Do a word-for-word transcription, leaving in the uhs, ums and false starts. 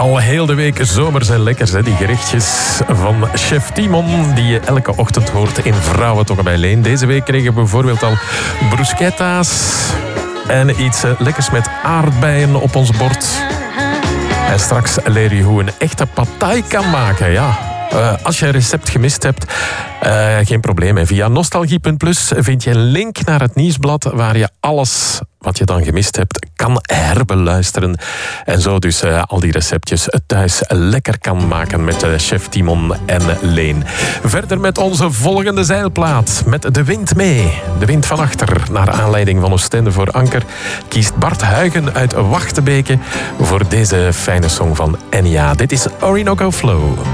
Al heel de week zomers en lekkers, hè? Die gerechtjes van chef Timon, die je elke ochtend hoort in Vrouwentokken bij Leen. Deze week kregen we bijvoorbeeld al bruschetta's en iets lekkers met aardbeien op ons bord. En straks leer je hoe een echte patai kan maken, ja. Uh, als je een recept gemist hebt, uh, geen probleem. Hè. Via nostalgie punt plus vind je een link naar het nieuwsblad waar je alles wat je dan gemist hebt kan herbeluisteren. En zo dus uh, al die receptjes thuis lekker kan maken met uh, chef Timon en Leen. Verder met onze volgende zeilplaat. Met de wind mee. De wind van achter. Naar aanleiding van Oostende voor Anker kiest Bart Huygen uit Wachtebeke voor deze fijne song van Enya. Dit is Orinoco Flow.